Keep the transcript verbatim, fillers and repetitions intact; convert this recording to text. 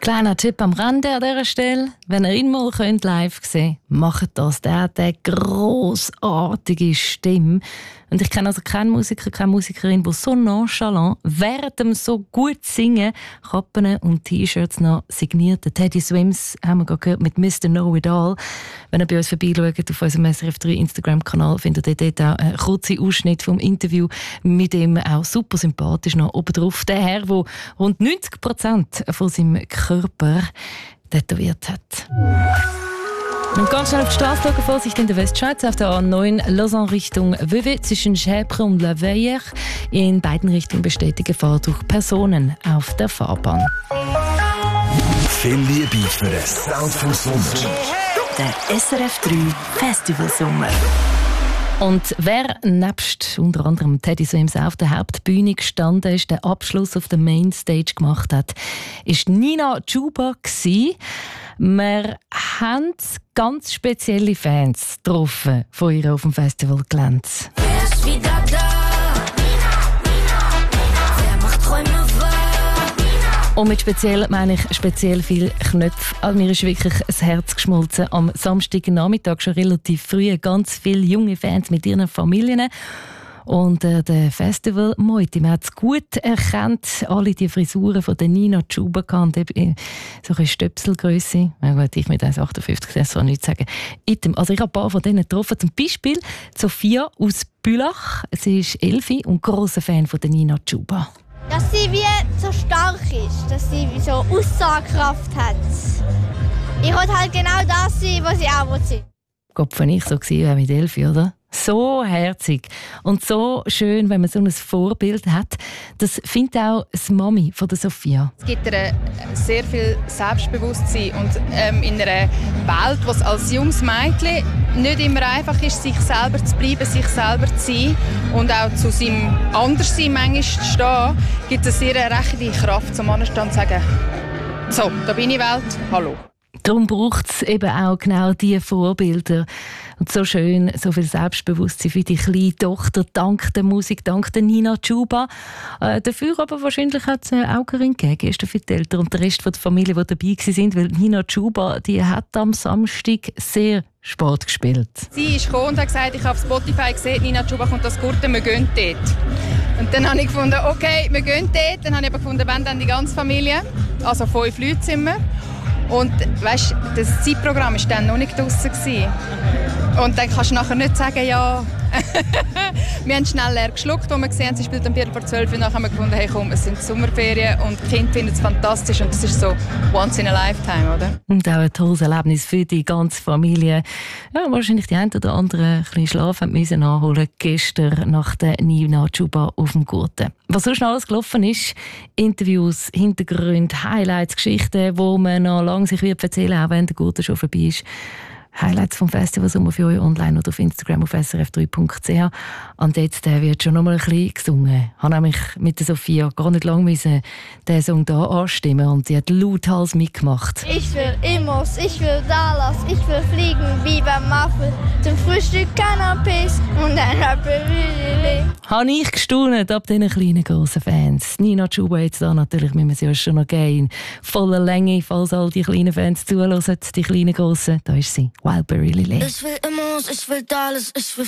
Kleiner Tipp am Rande an dieser Stelle. Wenn ihr ihn mal könnt live sehen könnt, macht das. Der hat eine grossartige Stimme. Und ich kenne also keinen Musiker, keine Musikerin, die so nonchalant während dem so gut singen, Kappen und T-Shirts noch signiert. Teddy Swims haben wir gerade gehört mit Mister Know It All. Wenn ihr bei uns vorbeischaut auf unserem S R F drei Instagram-Kanal, findet ihr dort auch einen kurzen Ausschnitt vom Interview mit ihm, auch super sympathisch noch obendrauf. Der Herr, der rund neunzig Prozent von seinem Körper tätowiert hat. Und ganz schnell auf die Straße schauen, Vorsicht in der Westschweiz, auf der A neun Lausanne Richtung Vevey zwischen Chèvre und La Veillère. In beiden Richtungen besteht die Gefahr durch Personen auf der Fahrbahn. Viel Liebe für den Sound vom Sommer. Der S R F drei Festival Sommer. Und wer nebst unter anderem Teddy Swims auf der Hauptbühne gestanden ist, den Abschluss auf der Mainstage gemacht hat, ist Nina Chuba gsi. Wir haben ganz spezielle Fans getroffen von ihr auf dem Festivalgelände. Wer ist wieder da? Nina, Nina, Nina. Wer macht Träume wahr? Nina. Und mit speziell meine ich speziell viele Knöpfe. Also mir ist wirklich das Herz geschmolzen. Am Samstagnachmittag schon relativ früh ganz viele junge Fans mit ihren Familien. Und äh, der Festival Moiti, man hat es gut erkannt, alle die Frisuren von der Nina Chuba gehabt, so eine Stöpselgrösse. Ja, gut, ich mit eins Komma achtundfünfzig, das soll nichts sagen. Item. Also ich habe ein paar von denen getroffen, zum Beispiel Sophia aus Bülach. Sie ist elf und grosser Fan von der Nina Chuba. Dass sie wie so stark ist, dass sie wie so Aussagekraft hat. Ich wollte halt genau das sein, was sie auch sein will. Gott, wenn ich so war mit elf, oder? So herzig und so schön, wenn man so ein Vorbild hat. Das findet auch die Mami von der Sophia. Es gibt ihr sehr viel Selbstbewusstsein und ähm, in einer Welt, wo es als junges Mädchen nicht immer einfach ist, sich selber zu bleiben, sich selber zu sein und auch zu seinem Anderssein manchmal zu stehen, gibt es sehr eine rechte Kraft, zum Anstand zu sagen, so, da bin ich Welt, hallo. Darum braucht es eben auch genau diese Vorbilder. Und so schön, so viel Selbstbewusstsein für die kleine Tochter, dank der Musik, dank der Nina Chuba. Äh, dafür aber wahrscheinlich hat es eine Augerin gegeben, gestern für die Eltern und der Rest der Familie, die dabei waren, weil Nina Chuba, die hat am Samstag sehr Sport gespielt. Sie ist gekommen und hat gesagt, ich habe auf Spotify gesehen, Nina Chuba kommt das Gurten, wir gehen dort. Und dann habe ich gefunden, okay, wir gehen dort. Dann habe ich aber gefunden, wenn dann die ganze Familie, also fünf Leute sind wir. Und weißt, das Zeitprogramm war dann noch nicht draussen. Und dann kannst du nachher nicht sagen, ja. Wir haben schnell leer geschluckt, als wir gesehen haben, sie spielt am Viertel vor zwölf. Und dann haben wir gefunden, hey komm, es sind Sommerferien und die Kinder finden es fantastisch. Und das ist so once in a lifetime, oder? Und auch ein tolles Erlebnis für die ganze Familie. Ja, wahrscheinlich die einen oder anderen ein bisschen Schlaf haben müssen nachholen gestern nach der Nina Chuba auf dem Gurten. Was sonst noch alles gelaufen ist, Interviews, Hintergründe, Highlights, Geschichten, die man noch lange sich erzählen wird, auch wenn der Gurten schon vorbei ist. Highlights vom Festival Sommer für euch online oder auf Instagram auf s r f drei punkt c h. Und jetzt äh, wird schon noch mal ein bisschen gesungen. Ich habe nämlich mit der Sophia gar nicht lange müssen den Song hier anstimmen und sie hat lauthals mitgemacht. Ich will Immos, ich will Dallas, ich will fliegen wie beim Muffel. Zum Frühstück Canapés und ein Rapperilli. Habe ich gestaunt ab diesen kleinen, grossen Fans. Nina Chuba jetzt da natürlich, müssen wir sie uns schon noch gehen. Voller Länge, falls all die kleinen Fans zuhören, die kleinen, grossen, da ist sie. Wildberry Lily. Ich will Immos, ich will Dallas, ich will